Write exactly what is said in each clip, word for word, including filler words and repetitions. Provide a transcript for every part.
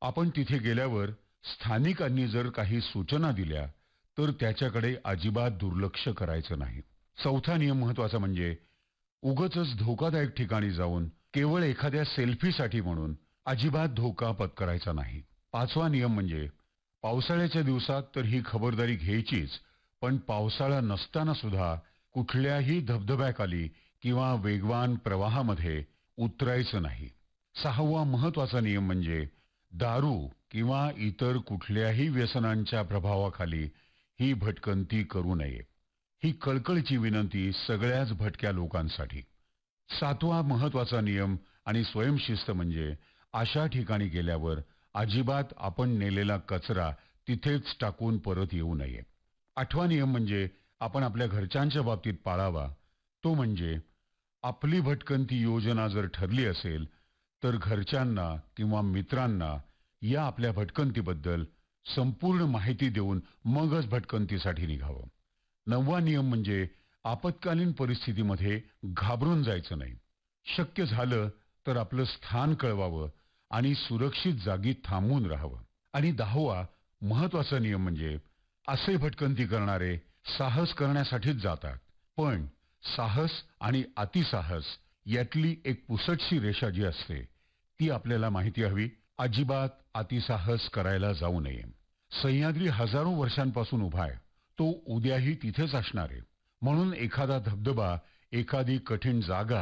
आपण तिथे गेल्यावर स्थानिकांनी जर काही सूचना दिल्या तर त्याच्याकडे अजिबात दुर्लक्ष करायचं नाही. चौथा नियम महत्वाचा म्हणजे उगाचच धोकादायक ठिकाणी जाऊन केवळ एखाद्या सेल्फीसाठी म्हणून अजिबात धोका पत्करायचा नाही. पाचवा नियम म्हणजे पावसाळ्याच्या दिवसात तर ही खबरदारी घ्यायचीच, पण पावसाळा नसताना सुद्धा कुठल्याही धबधब्याखाली किंवा वेगवान प्रवाहामध्ये उतरायचं नाही. सहावा महत्वाचा नियम म्हणजे दारू किंवा इतर कुठल्याही व्यसनांच्या प्रभावाखाली ही भटकंती करू नये. ही कळकळीची विनंती सगळ्याच भटक्या लोकांसाठी. सातवा महत्वाचा नियम आणि स्वयंशिस्त म्हणजे अशा ठिकाणी गेल्यावर अजिबात आपण नेलेला कचरा तिथेच टाकून परत येऊ नये. आठवा नियम म्हणजे आपण आपल्या घरच्यांच्या बाबतीत पाळावा, तो म्हणजे आपली भटकंती योजना जर ठरली असेल तर घरच्यांना किंवा मित्रांना या आपल्या भटकंतीबद्दल संपूर्ण माहिती देऊन मगच भटकंतीसाठी निघावं. नववा नियम म्हणजे आपत्कालीन परिस्थितीमध्ये घाबरून जायचं नाही. शक्य झालं तर आपलं स्थान कळवावं आणि सुरक्षित जागी थांबून राहावं. आणि दहावा महत्वाचा नियम म्हणजे असे भटकंती करणारे साहस करण्यासाठीच जातात, पण साहस आणि अतिसाहस यातली एक पुसटशी रेषा जी असते ती आपल्याला माहिती हवी. अजिबात अतिसाहस करायला जाऊ नये. सह्याद्री हजारो वर्षांपासून उभा आहे, तो उद्याही तिथेच असणार आहे. म्हणून एखादा धबधबा, एखादी कठीण जागा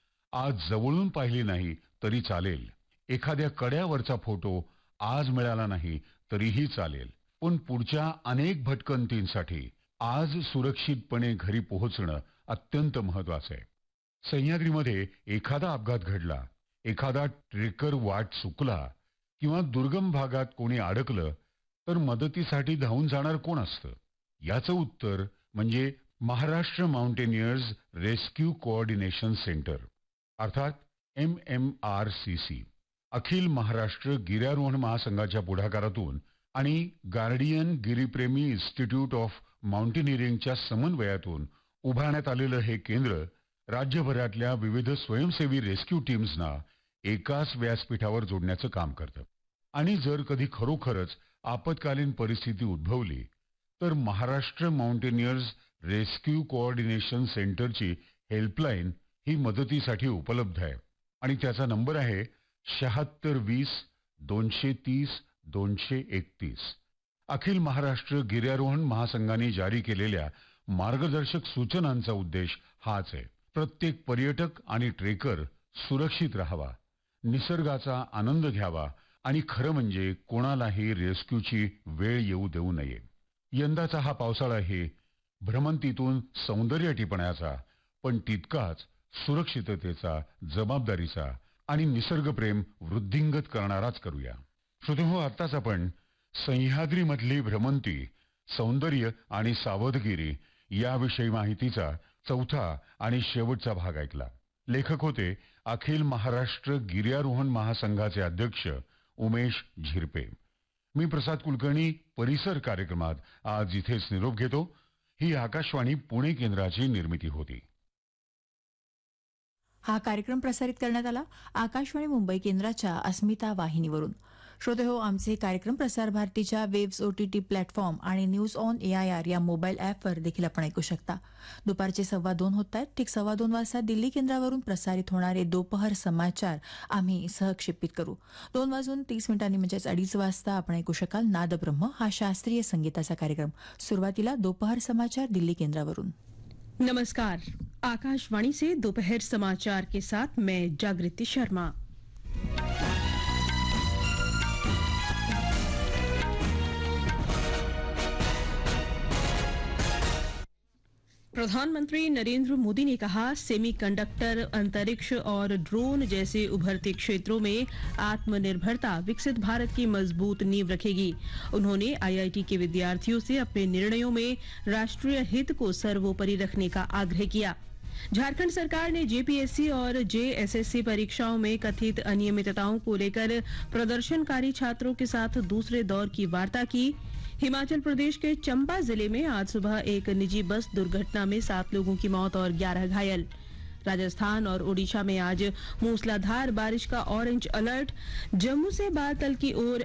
आज जवळून पाहिली नाही तरी चालेल, एखाद्या कड्यावरचा फोटो आज मिळाला नाही तरीही चालेल, पण पुढच्या अनेक भटकंतींसाठी आज सुरक्षितपणे घरी पोहोचणं अत्यंत महत्वाचं आहे. सह्याद्रीमध्ये एखादा अपघात घडला, एखादा ट्रेकर वाट चुकला किंवा दुर्गम भागात कोणी अडकलं तर मदतीसाठी धावून जाणार कोण असतं? याचं उत्तर म्हणजे Maharashtra mountaineers rescue coordination centre अर्थात M M R C C. अखिल महाराष्ट्र गिर्यारोहण महासंघाच्या पुढाकारातून आणि गार्डियन गिरीप्रेमी इन्स्टिट्यूट ऑफ माउंटेनिअरिंगच्या समन्वयातून उभारण्यात आलेलं हे केंद्र राज्यभरातल्या विविध स्वयंसेवी रेस्क्यू टीम्सना एकाच व्यासपीठावर जोडण्याचं काम करतं. आणि जर कधी खरोखरच आपत्कालीन परिस्थिती उद्भवली तर महाराष्ट्र माउंटेनियर्स रेस्क्यू कोऑर्डिनेशन सेंटरची हेल्पलाईन ही मदतीसाठी उपलब्ध आहे आणि त्याचा नंबर आहे शहात्तर वीस दोनशे तीस दोनशे एकतीस. अखिल महाराष्ट्र गिर्यारोहण महासंघाने जारी केलेल्या मार्गदर्शक सूचनांचा उद्देश हाच आहे. प्रत्येक पर्यटक आणि ट्रेकर सुरक्षित राहावा, निसर्गाचा आनंद घ्यावा आणि खरं म्हणजे कोणालाही रेस्क्यूची वेळ येऊ देऊ नये. यंदाचा हा पावसाळा हे भ्रमंतीतून सौंदर्य टिपण्याचा, पण तितकाच सुरक्षिततेचा, जबाबदारीचा आणि निसर्गप्रेम वृद्धिंगत करणाराच करूया. श्रोतेहो, आत्ताच आपण सह्याद्रीमधली भ्रमंती, सौंदर्य आणि सावधगिरी याविषयी माहितीचा चौथा आणि शेवटचा भाग ऐकला. लेखक होते अखिल महाराष्ट्र गिर्यारोहण महासंघाचे अध्यक्ष उमेश झिरपे. मी प्रसाद कुलकर्णी परिसर कार्यक्रमात आज इथेच निरोप घेतो. ही आकाशवाणी पुणे केंद्राची निर्मिती होती. हा कार्यक्रम प्रसारित करण्यात आला आकाशवाणी मुंबई केंद्राच्या अस्मिता वाहिनीवरून. श्रोते हो, आमचे कार्यक्रम प्रसार भारतीच्या वेव्स ओटीटी प्लॅटफॉर्म आणि news on A I R या मोबाईल ॲपवर देखील आपण ऐकू शकता. दुपारचे सव्वा दोन होत आहेत. ठीक सव्वा दोन वाजता दिल्ली केंद्रावरून प्रसारित होणारे दोपहर समाचार आम्ही सहक्षेपित करू. दोन वाजून तीस मिनिटांनी म्हणजेच अडीच वाजता आपण ऐकू शकाल नादब्रह्म हा शास्त्रीय संगीताचा कार्यक्रम. सुरुवातीला दोपहर समाचार दिल्ली केंद्रावरून. नमस्कार, आकाशवाणी से दोपहर समाचार के साथ मैं जागृति शर्मा. प्रधानमंत्री नरेंद्र मोदी ने कहा, सेमीकंडक्टर, अंतरिक्ष और ड्रोन जैसे उभरते क्षेत्रों में आत्मनिर्भरता विकसित भारत की मजबूत नींव रखेगी. उन्होंने आई आई टी के विद्यार्थियों से अपने निर्णयों में राष्ट्रीय हित को सर्वोपरि रखने का आग्रह किया. झारखंड सरकार ने जे पी एस सी और जे एस एस सी परीक्षाओं में कथित अनियमितताओं को लेकर प्रदर्शनकारी छात्रों के साथ दूसरे दौर की वार्ता की. हिमाचल प्रदेश के चंबा जिले में आज सुबह एक निजी बस दुर्घटना में सात लोगों की मौत और ग्यारह घायल. राजस्थान और ओडिशा में आज मूसलाधार बारिश का ऑरेंज अलर्ट. जम्मू से बादल की ओर